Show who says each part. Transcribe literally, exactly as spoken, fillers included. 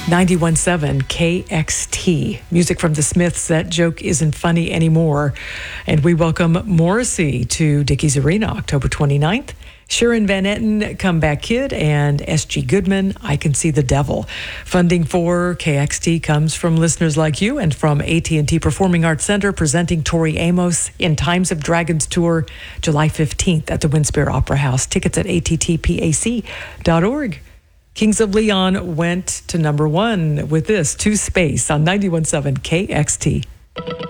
Speaker 1: ninety-one point seven K X T. Music from the Smiths, That Joke Isn't Funny Anymore. And we welcome Morrissey to Dickies Arena October twenty-ninth. Sharon Van Etten, Comeback Kid, and S G Goodman, I Can See the Devil. Funding for K X T comes from listeners like you and from A T and T Performing Arts Center, presenting Tori Amos in Times of Dragons Tour July fifteenth at the Winspear Opera House. Tickets at A T T P A C dot org. Kings of Leon went to number one with this, To Space, on ninety-one point seven K X T.